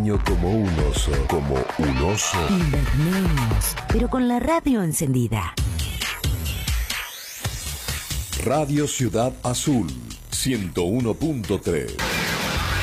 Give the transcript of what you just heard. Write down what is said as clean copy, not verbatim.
sueño como un oso, como un oso. Invernemos, pero con la radio encendida. Radio Ciudad Azul, 101.3.